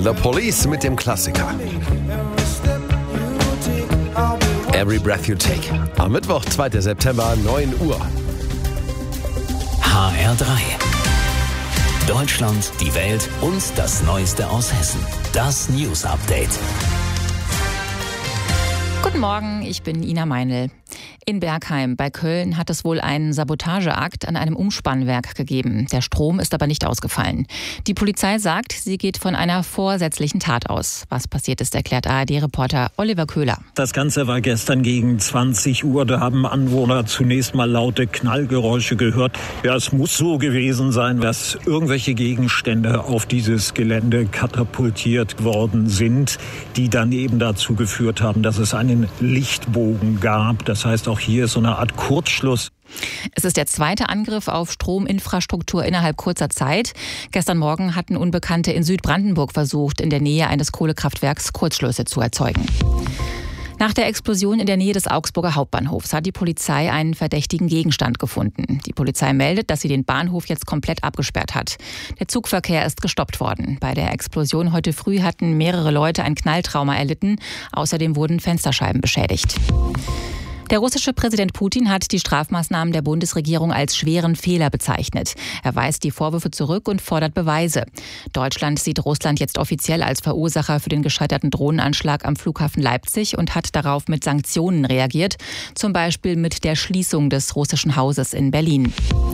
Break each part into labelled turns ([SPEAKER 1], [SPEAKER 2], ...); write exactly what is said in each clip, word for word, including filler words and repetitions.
[SPEAKER 1] The Police mit dem Klassiker Every Breath You Take. Am Mittwoch, zweiter September, neun Uhr.
[SPEAKER 2] H R drei. Deutschland, die Welt und das Neueste aus Hessen. Das News Update.
[SPEAKER 3] Guten Morgen, ich bin Ina Meinl. In Bergheim bei Köln hat es wohl einen Sabotageakt an einem Umspannwerk gegeben. Der Strom ist aber nicht ausgefallen. Die Polizei sagt, sie geht von einer vorsätzlichen Tat aus. Was passiert ist, erklärt A R D-Reporter Oliver Köhler.
[SPEAKER 4] Das Ganze war gestern gegen zwanzig Uhr. Da haben Anwohner zunächst mal laute Knallgeräusche gehört. Ja, es muss so gewesen sein, dass irgendwelche Gegenstände auf dieses Gelände katapultiert worden sind, die dann eben dazu geführt haben, dass es einen Lichtbogen gab. Das heißt, auch hier ist so eine Art Kurzschluss.
[SPEAKER 3] Es ist der zweite Angriff auf Strominfrastruktur innerhalb kurzer Zeit. Gestern Morgen hatten Unbekannte in Südbrandenburg versucht, in der Nähe eines Kohlekraftwerks Kurzschlüsse zu erzeugen. Nach der Explosion in der Nähe des Augsburger Hauptbahnhofs hat die Polizei einen verdächtigen Gegenstand gefunden. Die Polizei meldet, dass sie den Bahnhof jetzt komplett abgesperrt hat. Der Zugverkehr ist gestoppt worden. Bei der Explosion heute früh hatten mehrere Leute ein Knalltrauma erlitten. Außerdem wurden Fensterscheiben beschädigt. Der russische Präsident Putin hat die Strafmaßnahmen der Bundesregierung als schweren Fehler bezeichnet. Er weist die Vorwürfe zurück und fordert Beweise. Deutschland sieht Russland jetzt offiziell als Verursacher für den gescheiterten Drohnenanschlag am Flughafen Leipzig und hat darauf mit Sanktionen reagiert, zum Beispiel mit der Schließung des russischen Hauses in Berlin.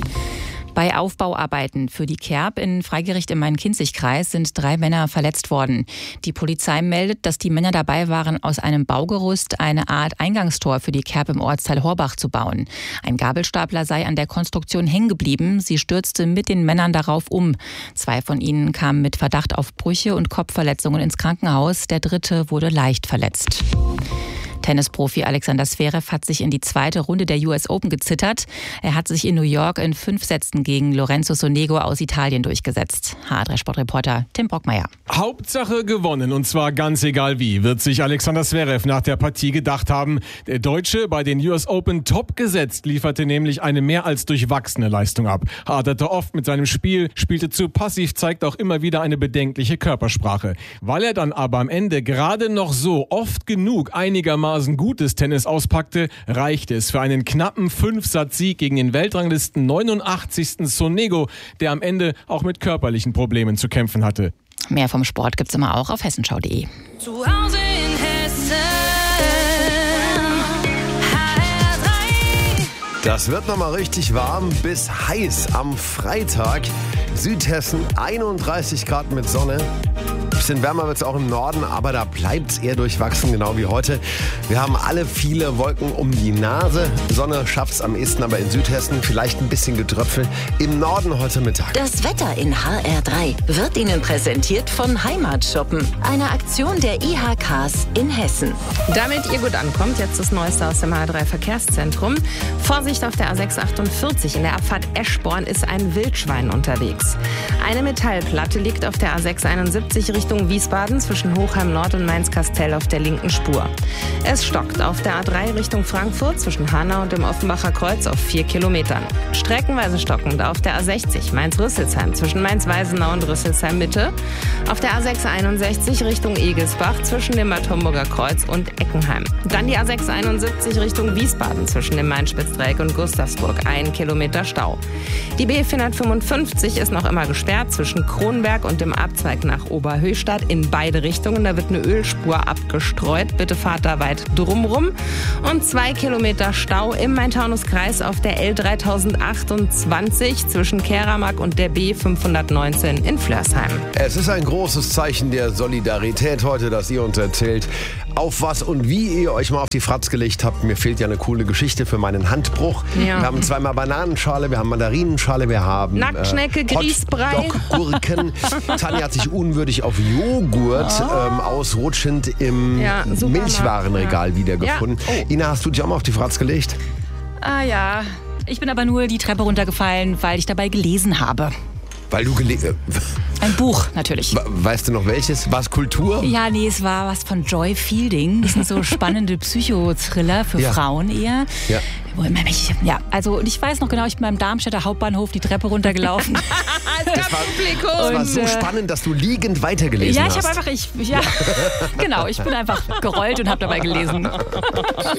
[SPEAKER 3] Bei Aufbauarbeiten für die Kerb in Freigericht im Main-Kinzig-Kreis sind drei Männer verletzt worden. Die Polizei meldet, dass die Männer dabei waren, aus einem Baugerüst eine Art Eingangstor für die Kerb im Ortsteil Horbach zu bauen. Ein Gabelstapler sei an der Konstruktion hängen geblieben. Sie stürzte mit den Männern darauf um. Zwei von ihnen kamen mit Verdacht auf Brüche und Kopfverletzungen ins Krankenhaus. Der dritte wurde leicht verletzt. Tennisprofi Alexander Zverev hat sich in die zweite Runde der U S Open gezittert. Er hat sich in New York in fünf Sätzen gegen Lorenzo Sonego aus Italien durchgesetzt. H R drei Sportreporter Tim Brockmeier.
[SPEAKER 5] Hauptsache gewonnen, und zwar ganz egal wie, wird sich Alexander Zverev nach der Partie gedacht haben. Der Deutsche, bei den U S Open top gesetzt, lieferte nämlich eine mehr als durchwachsene Leistung ab. Haderte oft mit seinem Spiel, spielte zu passiv, zeigt auch immer wieder eine bedenkliche Körpersprache. Weil er dann aber am Ende gerade noch so oft genug einigermaßen gutes Tennis auspackte, reichte es für einen knappen Fünfsatz-Sieg gegen den Weltranglisten neunundachtzigsten Sonego, der am Ende auch mit körperlichen Problemen zu kämpfen hatte.
[SPEAKER 3] Mehr vom Sport gibt's immer auch auf hessenschau punkt de.
[SPEAKER 6] Zu Hause in Hessen.
[SPEAKER 1] Das wird nochmal richtig warm bis heiß am Freitag. Südhessen einunddreißig Grad mit Sonne. Bisschen wärmer wird es auch im Norden, aber da bleibt es eher durchwachsen, genau wie heute. Wir haben alle viele Wolken um die Nase. Sonne schafft es am ehesten, aber in Südhessen vielleicht ein bisschen Getröpfel. Im Norden heute Mittag.
[SPEAKER 7] Das Wetter in H R drei wird Ihnen präsentiert von Heimatshoppen, eine Aktion der I H Ks in Hessen.
[SPEAKER 8] Damit ihr gut ankommt, jetzt das Neueste aus dem H R drei Verkehrszentrum. Vorsicht auf der A sechs achtundvierzig, in der Abfahrt Eschborn ist ein Wildschwein unterwegs. Eine Metallplatte liegt auf der A sechs einundsiebzig Richtung Wiesbaden zwischen Hochheim Nord und Mainz-Kastel auf der linken Spur. Es stockt auf der A drei Richtung Frankfurt zwischen Hanau und dem Offenbacher Kreuz auf vier Kilometern. Streckenweise stockend auf der A sechzig Mainz-Rüsselsheim zwischen Mainz-Weisenau und Rüsselsheim-Mitte. Auf der A sechs einundsechzig Richtung Egelsbach zwischen dem Bad Homburger Kreuz und Eckenheim. Dann die A sechs einundsiebzig Richtung Wiesbaden zwischen dem Main-Spitzdreieck und Gustavsburg. Ein Kilometer Stau. Die B vierhundertfünfundfünfzig ist noch immer gesperrt zwischen Kronberg und dem Abzweig nach Oberhöchstadt in beide Richtungen. Da wird eine Ölspur abgestreut. Bitte fahrt da weit drumrum. Und zwei Kilometer Stau im Main-Taunus-Kreis auf der L dreitausendachtundzwanzig zwischen Keramark und der B fünfhundertneunzehn in Flörsheim.
[SPEAKER 1] Es ist ein großes Zeichen der Solidarität heute, dass ihr uns erzählt, auf was und wie ihr euch mal auf die Fratz gelegt habt. Mir fehlt ja eine coole Geschichte für meinen Handbruch. Ja. Wir haben zweimal Bananenschale, wir haben Mandarinenschale, wir haben
[SPEAKER 8] Nacktschnecke, äh, Grießbrei.
[SPEAKER 1] Gurken. Tanja hat sich unwürdig auf Joghurt oh. ähm, ausrutschend im ja, Milchwarenregal ja. wiedergefunden. Ja. Oh. Ina, hast du dich auch mal auf die Fratz gelegt?
[SPEAKER 3] Ah ja, ich bin aber nur die Treppe runtergefallen, weil ich dabei gelesen habe.
[SPEAKER 1] Weil du gele-
[SPEAKER 3] Ein Buch, natürlich.
[SPEAKER 1] Weißt du noch welches? War es Kultur?
[SPEAKER 3] Ja, nee, es war was von Joy Fielding. Das sind so spannende Psychothriller für
[SPEAKER 1] Ja.
[SPEAKER 3] Frauen eher.
[SPEAKER 1] Ja.
[SPEAKER 3] Wo immer mich, ja, also und ich weiß noch genau, ich bin beim Darmstädter Hauptbahnhof die Treppe runtergelaufen.
[SPEAKER 1] Das war, das war so
[SPEAKER 3] Und, äh,
[SPEAKER 1] spannend, dass du liegend weitergelesen
[SPEAKER 3] ja,
[SPEAKER 1] hast.
[SPEAKER 3] ich habe einfach, ich, ja, genau, ich bin einfach gerollt und habe dabei gelesen.